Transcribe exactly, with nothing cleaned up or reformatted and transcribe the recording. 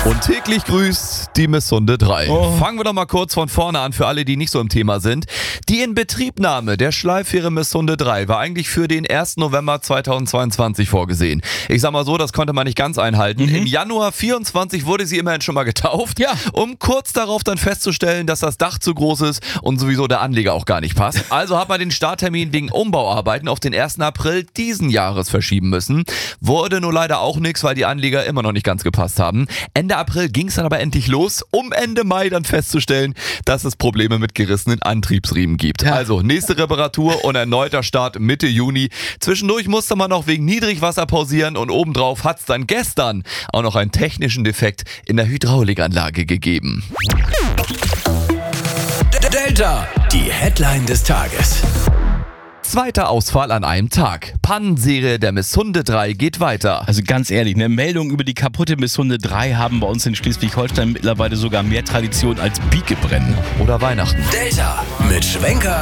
Und täglich grüßt die Misshunde drei. Oh. Fangen wir doch mal kurz von vorne an für alle, die nicht so im Thema sind. Die Inbetriebnahme der Schleifähre Misshunde drei war eigentlich für den ersten November zweitausendzweiundzwanzig vorgesehen. Ich sag mal so, das konnte man nicht ganz einhalten. Mhm. Im Januar vierundzwanzig wurde sie immerhin schon mal getauft, Ja. um kurz darauf dann festzustellen, dass das Dach zu groß ist und sowieso der Anleger auch gar nicht passt. Also hat man den Starttermin wegen Umbauarbeiten auf den ersten April diesen Jahres verschieben müssen. Wurde nur leider auch nichts, weil die Anleger immer noch nicht ganz gepasst haben. Ende April ging es dann aber endlich los, um Ende Mai dann festzustellen, dass es Probleme mit gerissenen Antriebsriemen gibt. Ja. Also nächste Reparatur und erneuter Start Mitte Juni. Zwischendurch musste man noch wegen Niedrigwasser pausieren und obendrauf hat es dann gestern auch noch einen technischen Defekt in der Hydraulikanlage gegeben. Delta, die Headline des Tages. Zweiter Ausfall an einem Tag. Pannenserie der Misshunde drei geht weiter. Also ganz ehrlich, eine Meldung über die kaputte Misshunde drei haben bei uns in Schleswig-Holstein mittlerweile sogar mehr Tradition als Biegebrennen. Oder Weihnachten. Delta mit Schwenker